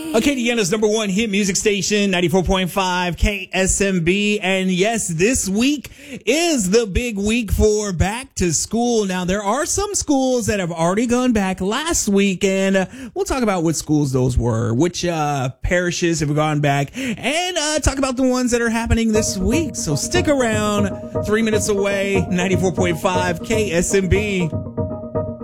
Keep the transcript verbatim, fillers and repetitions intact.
Acadiana's number one hit music station, ninety-four point five K S M B. And yes, this week is the big week for back to school. Now, there are some schools that have already gone back last week, and uh, we'll talk about what schools those were, which uh, parishes have gone back, and uh, talk about the ones that are happening this week. So stick around. Three minutes away, ninety-four point five K S M B.